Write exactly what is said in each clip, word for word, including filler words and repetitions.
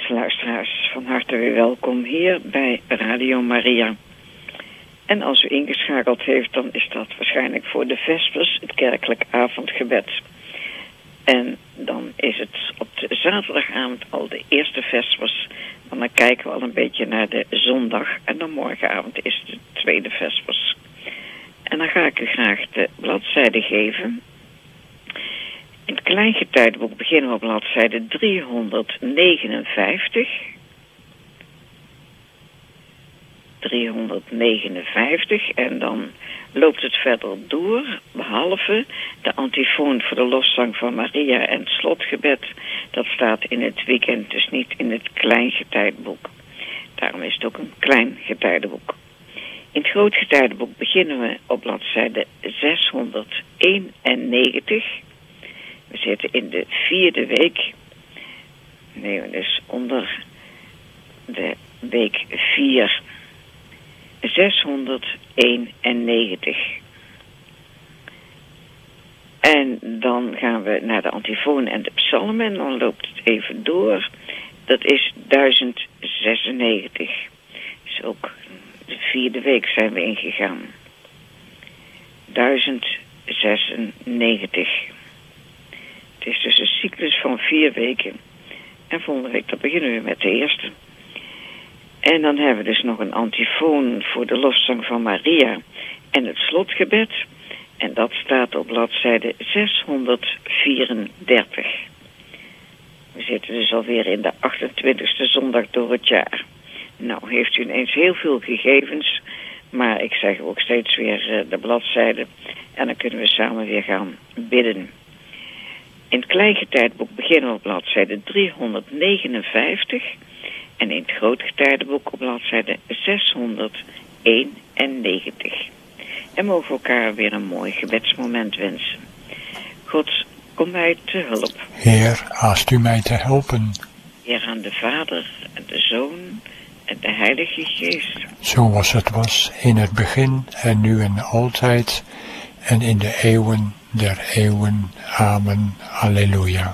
beste luisteraars, van harte weer welkom hier bij Radio Maria. En als u ingeschakeld heeft, dan is dat waarschijnlijk voor de Vespers, het kerkelijk avondgebed. En dan is het op de zaterdagavond al de eerste Vespers. En dan kijken we al een beetje naar de zondag. En dan morgenavond is de tweede Vespers. En dan ga ik u graag de bladzijde geven. In het Kleingetijdenboek beginnen we op bladzijde driehonderdnegenenvijftig. driehonderdnegenenvijftig en dan loopt het verder door, behalve de antifoon voor de loszang van Maria en het slotgebed. Dat staat in het weekend, dus niet in het Kleingetijdenboek. Daarom is het ook een klein getijdenboek. In het Grootgetijdenboek beginnen we op bladzijde zeshonderdeenennegentig. We zitten in de vierde week. Nee, dus onder de week vier. zeshonderdeenennegentig. En dan gaan we naar de antifoon en de psalmen. En dan loopt het even door. Dat is duizend zesennegentig. Dus ook de vierde week zijn we ingegaan. duizend zesennegentig. Het is dus een cyclus van vier weken. En volgende week dan beginnen we met de eerste. En dan hebben we dus nog een antifoon voor de loszang van Maria en het slotgebed. En dat staat op bladzijde zeshonderdvierendertig. We zitten dus alweer in de achtentwintigste zondag door het jaar. Nou, heeft u ineens heel veel gegevens, maar ik zeg ook steeds weer de bladzijde. En dan kunnen we samen weer gaan bidden. In het Kleingetijdenboek beginnen we op bladzijde driehonderdnegenenvijftig... en in het Grootgetijdenboek op bladzijde zeshonderdeenennegentig. En mogen we elkaar weer een mooi gebedsmoment wensen. God, kom mij te hulp. Heer, haast u mij te helpen. Heer, aan de Vader en de Zoon en de Heilige Geest. Zoals het was in het begin en nu en altijd en in de eeuwen der eeuwen. Amen. Halleluja.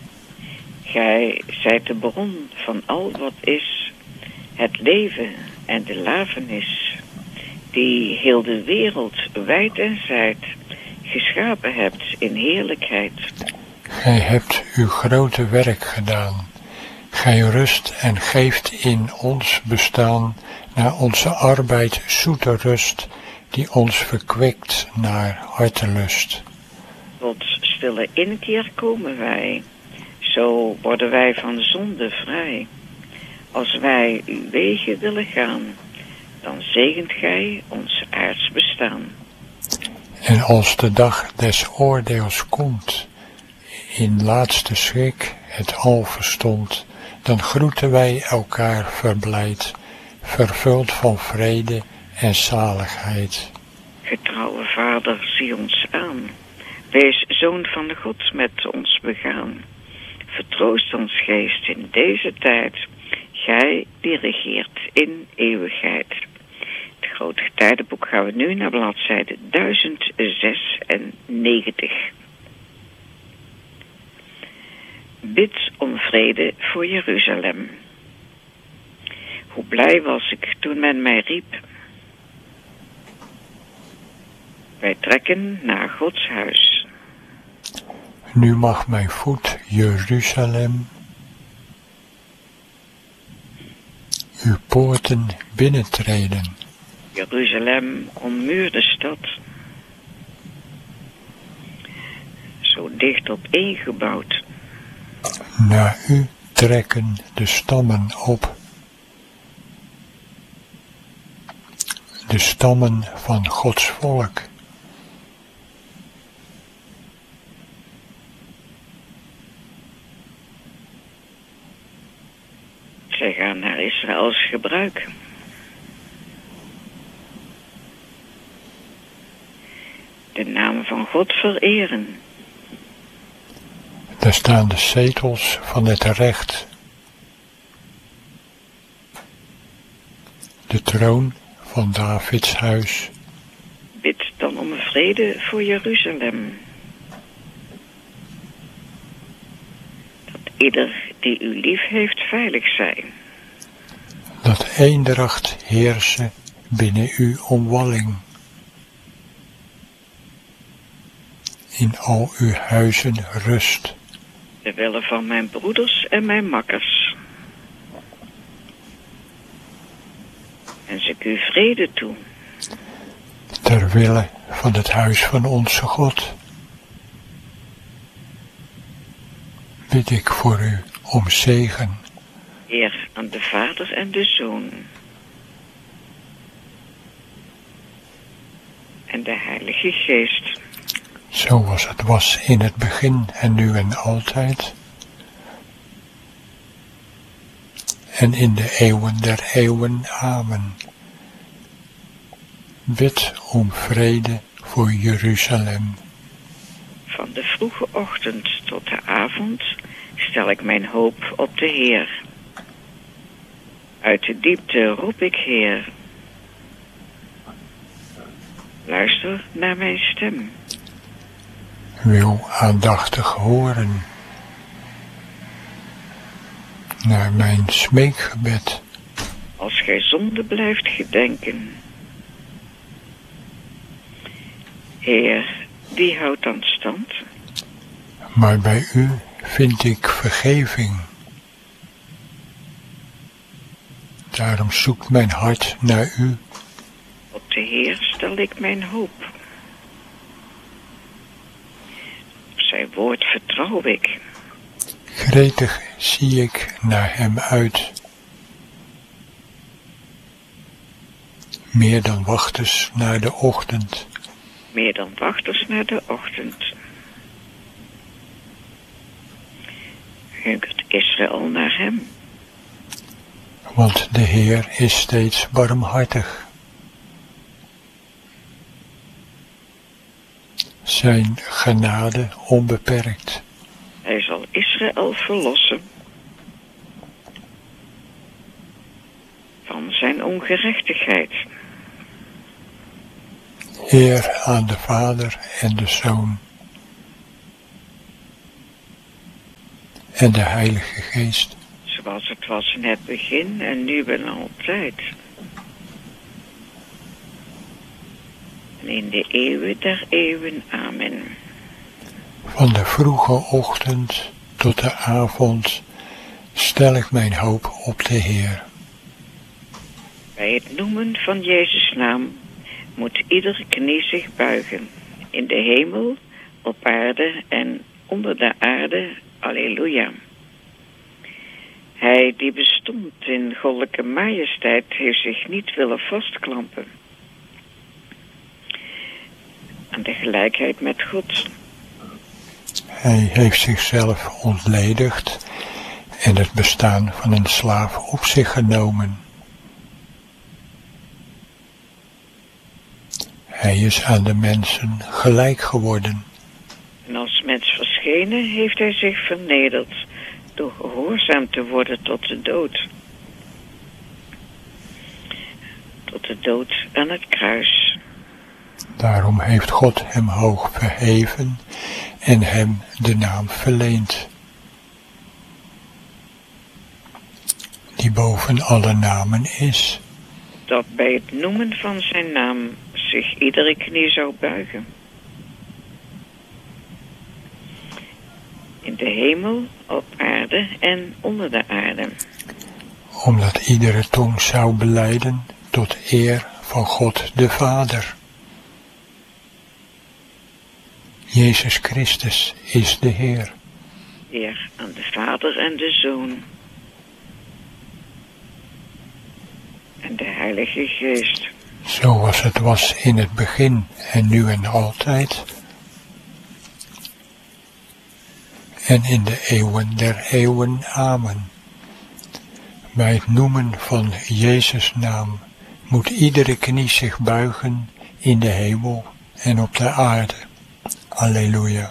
Gij zijt de bron van al wat is, het leven en de lafenis, die heel de wereld wijd en zijd geschapen hebt in heerlijkheid. Gij hebt uw grote werk gedaan. Gij rust en geeft in ons bestaan naar onze arbeid zoete rust, die ons verkwikt naar hartelust. Tot stille inkeer komen wij. Zo worden wij van zonde vrij. Als wij uw wegen willen gaan, dan zegent gij ons aards bestaan. En als de dag des oordeels komt, in laatste schrik het al verstond, dan groeten wij elkaar verblijd, vervuld van vrede en zaligheid. Getrouwe Vader, zie ons aan. Wees Zoon van de God met ons begaan. Vertroost ons geest in deze tijd, gij die regeert in eeuwigheid. Het Grootgetijdenboek gaan we nu naar bladzijde duizend zesennegentig. Bid om vrede voor Jeruzalem. Hoe blij was ik toen men mij riep. Wij trekken naar Gods huis. Nu mag mijn voet Jeruzalem uw poorten binnentreden. Jeruzalem, ommuurde stad, zo dicht opeengebouwd. Naar u trekken de stammen op. De stammen van Gods volk. Zij gaan naar Israëls gebruik. De naam van God vereren. Daar staan de zetels van het recht. De troon van Davids huis. Bid dan om vrede voor Jeruzalem. Dat ieder die u lief heeft veilig zij. Dat eendracht heerse binnen uw omwalling. In al uw huizen rust. De wille van mijn broeders en mijn makkers. Wens ik u vrede toe. Ter wille van het huis van onze God. Bid ik voor u om zegen. Heer aan de Vader en de Zoon. En de Heilige Geest. Zoals het was in het begin en nu en altijd. En in de eeuwen der eeuwen. Amen. Bid om vrede voor Jeruzalem. Van de vroege ochtend tot de avond stel ik mijn hoop op de Heer. Uit de diepte roep ik Heer. Luister naar mijn stem. Wil aandachtig horen naar mijn smeekgebed. Als gij zonde blijft gedenken. Heer, die houdt dan stand. Maar bij u vind ik vergeving. Daarom zoekt mijn hart naar u. Op de Heer stel ik mijn hoop. Op zijn woord vertrouw ik. Gretig zie ik naar hem uit. Meer dan wachters naar de ochtend. Meer dan wachters naar de ochtend. Hunkert Israël naar hem. Want de Heer is steeds barmhartig. Zijn genade onbeperkt. Hij zal Israël verlossen van zijn ongerechtigheid. Eer aan de Vader en de Zoon en de Heilige Geest. Zoals het was in het begin en nu en altijd. En in de eeuwen der eeuwen. Amen. Van de vroege ochtend tot de avond stel ik mijn hoop op de Heer. Bij het noemen van Jezus' naam moet iedere knie zich buigen. In de hemel, op aarde en onder de aarde. Alleluia. Hij die bestond in goddelijke majesteit heeft zich niet willen vastklampen aan de gelijkheid met God. Hij heeft zichzelf ontledigd en het bestaan van een slaaf op zich genomen. Hij is aan de mensen gelijk geworden. En als mens verschenen heeft hij zich vernederd door gehoorzaam te worden tot de dood. Tot de dood aan het kruis. Daarom heeft God hem hoog verheven en hem de naam verleend, die boven alle namen is. Dat bij het noemen van zijn naam zich iedere knie zou buigen. In de hemel, op aarde en onder de aarde. Omdat iedere tong zou belijden tot eer van God de Vader. Jezus Christus is de Heer. Eer aan de Vader en de Zoon. En de Heilige Geest. Zoals het was in het begin en nu en altijd. En in de eeuwen der eeuwen. Amen. Bij het noemen van Jezus' naam moet iedere knie zich buigen in de hemel en op de aarde. Alleluia.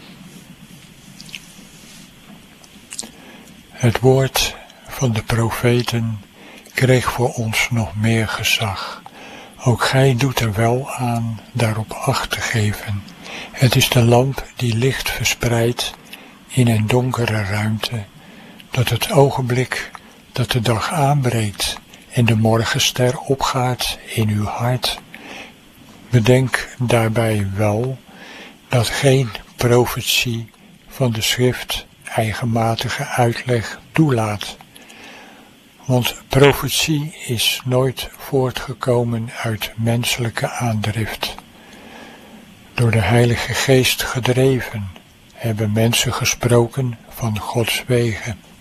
Het woord van de profeten kreeg voor ons nog meer gezag. Ook gij doet er wel aan daarop acht te geven. Het is de lamp die licht verspreidt in een donkere ruimte, dat het ogenblik dat de dag aanbreekt en de morgenster opgaat in uw hart, bedenk daarbij wel dat geen profetie van de schrift eigenmatige uitleg toelaat. Want profetie is nooit voortgekomen uit menselijke aandrift. Door de Heilige Geest gedreven hebben mensen gesproken van Gods wegen.